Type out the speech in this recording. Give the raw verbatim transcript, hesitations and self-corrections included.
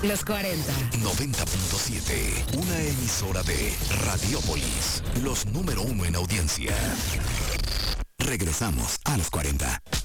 Los cuarenta. noventa punto siete. Una emisora de Radiópolis. Los número uno en audiencia. Regresamos a los cuarenta.